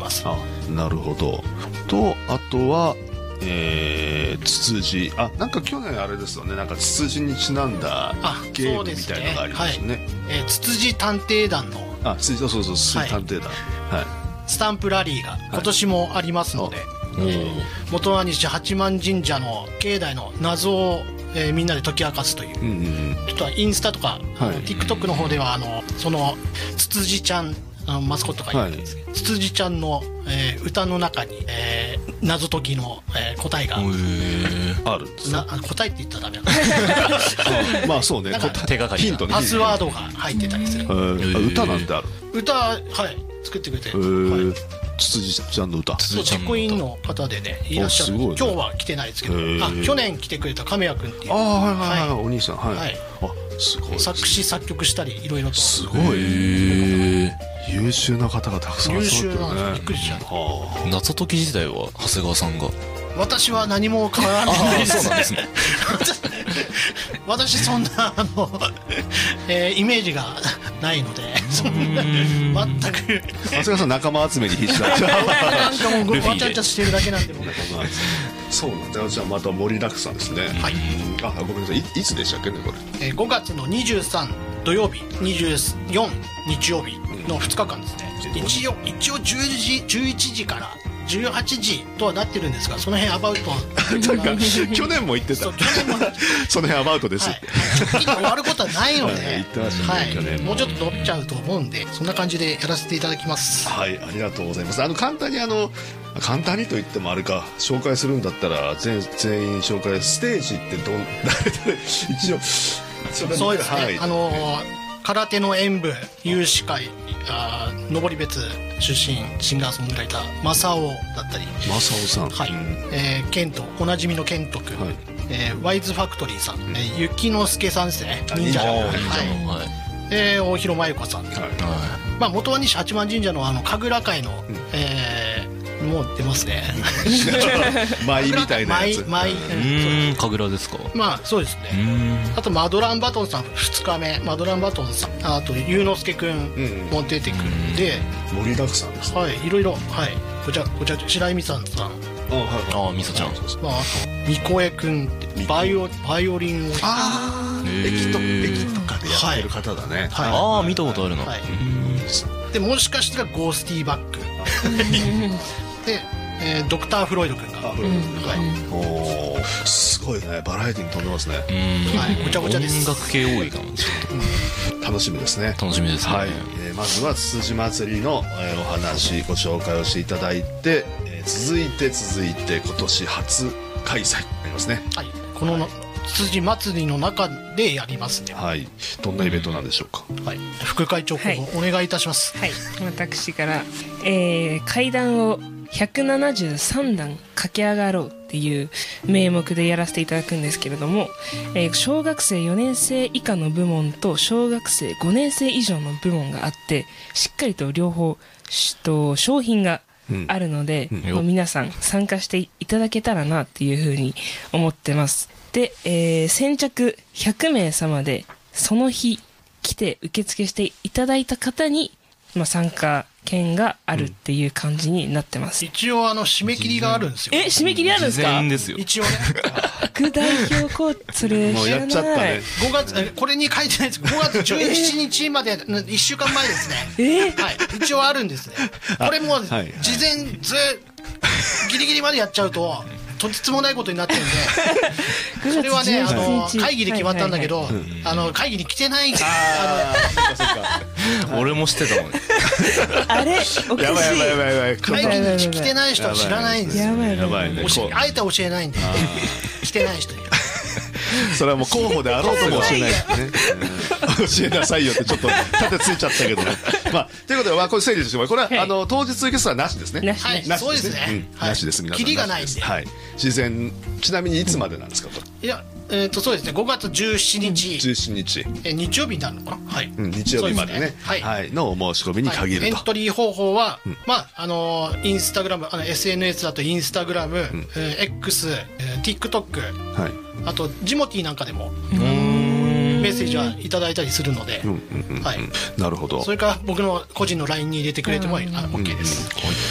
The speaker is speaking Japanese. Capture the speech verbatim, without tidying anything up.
ます。 あ、なるほど。とあとはえー、ツツジ、あ、なんか去年あれですよね、なんかツツジにちなんだゲームみたいなのがありますね。 えー、ツツジ探偵団の、 あ、ツツジ、そうそうそう、ツツジ探偵団、はいはい、 スタンプラリーが今年もありますので、はい、えー、元は西八幡神社の境内の謎を、えー、みんなで解き明かすという、うんうん、ちょっとインスタとか、はい、TikTok の方ではあのそのツツジちゃん、あのマスコットがいるんですけど、はい、ツツジちゃんの、えー、歌の中に、えー、謎解きの、えー、答えがあるんです、 な答えって言ったらダメなんですまあそうね、 手がかりヒント、パスワードが入ってたりする。 歌なんてある？ 歌、はい、作ってくれて、 はい、ツツジちゃんの歌、 そう、チェックインの方でねいらっしゃる、ね、今日は来てないですけど、あ、去年来てくれた亀谷君っていう、 あ、はいはいはい、はい、お兄さん、はい、はい、 あ、すごい、作詞作曲したりいろいろと、 すごい優秀な方がたくさん集まってるね。優秀なんです、びっくりしちゃう。 謎解き自体は長谷川さんが、 私は何も変わらないです。 そうなんですね私そんなあの、えー、イメージがないので、そんな全く長谷川さん仲間集めに必死なんでなんかもうわちゃわちゃしてるだけなんで、もうそうなんだ。じゃあまた盛りだくさんですね。はい。あ、ごめんなさい、 い, いつでしたっけねこれ、 えー、ごがつのにじゅうさん土曜日、にじゅうよん日曜日のふつかかんですね、うん、一応一応じゅうじじゅういちじからじゅうはちじとはなってるんですが、その辺アバウトなんか去年も言ってた、そ, 去年もその辺アバウトです、はい、 直近で終わることはないので言ってましたね、 はい、もうちょっと取っちゃうと思うんで、そんな感じでやらせていただきます。 はい、ありがとうございます。あの簡単にあの簡単にと言ってもあれか、紹介するんだったら 全, 全員紹介、ステージってどん一応そうですね、はい、あのー空手の演舞有志会、あ、登別出身シンガーソングライター正雄だったり、 正雄さん、 はい、うん、えー、ケント、おなじみのケント君、はい、えー、ワイズファクトリーさん、うん、えー、ゆきのすけさんですね、忍者の、はい、えー、大広真由子さん、はい、まあ、元は西八幡神社のあの神楽会の、うん、えーもう出ますね舞みたいなやつ、 舞、 うん、神楽ですか。 まあそうですね。あとマドランバトンさんふつかめ、マドランバトンさん、あと龍之介くんも出てくるんで、 うん、盛りだくさんですね。 はい、いろいろ、はい、こちらこちら白井美さんさん、 あ、はい、あ、美沙ちゃん、 まあ、あとみこえくんってバイオバイオリンを、 ああ、駅と駅とかでやってる方だね。 はい、ああ、見たことあるな。はい、 でもしかしたらゴースティーバックで、えー、ドクター・フロイド君が、うん、はい、 おー、すごいね、バラエティに飛んでますね。 うん、はい、ごちゃごちゃです。 音楽系多いかもしれない、 うん、楽しみですね。 楽しみですね。 はい、えー、まずはツツジ祭りの、えー、お話ご紹介をしていただいて、えー、続いて続いて今年初開催になりますね。 はい、この、はい、ツツジ祭りの中でやりますね。 はい、どんなイベントなんでしょうか。 うん、はい、副会長、はい、お願いいたします。 はい、私から、えー、階段をひゃくななじゅうさんだん駆け上がろうっていう名目でやらせていただくんですけれども、えー、小学生よねん生以下の部門と小学生ごねん生以上の部門があって、しっかりと両方と商品があるので、うんうん、皆さん参加していただけたらなっていうふうに思ってます。で、えー、先着ひゃくめい様でその日来て受付していただいた方に、まあ、参加券があるっていう感じになってます。 一応あの締め切りがあるんですよ。 え、締め切りあるんですか？ 事前ですよ。 一応ね。 副代表コーチ、それもうやっちゃったね。 ごがつ、これに書いてないですけど、ごがつじゅうしちにちまでいっしゅうかんまえですね。 えー、 はい、一応あるんですね。これもう事前ずギリギリまでやっちゃうととてつもないことになってるんで、それはね、あの会議で決まったんだけど、あの会議に来てない。 ああ、そうかそうか。俺も知ってたもんね。 あれ、おかしい。 やばいやばいやばいやばい。 会議に来てない人は知らないんですよ。 やばいやばいね。 あえて教えないんで、来てない人に。 それはもう候補であろうとも教えないね。教えなさいよってちょっと盾ついちゃったけどね。まあということで、まあこれ整理してもこれはあの当日ゲストはなしですね。 はい、そうですね。 なしです。皆さん。 キリがないんで。 はい。事前、ちなみにいつまでなんですかと。 いや、えっとそうですね。ごがつじゅうしちにち。 じゅうしちにち。 え日曜日になるのかな。はい。 日曜日までね。はいのお申し込みに限ると。 エントリー方法はまああのインスタグラム、あの エスエヌエス だとインスタグラム、X、TikTok。はい。あとジモティーなんかでもメッセージはいただいたりするので、 なるほど。 それから僕の個人の ライン に入れてくれても OK です。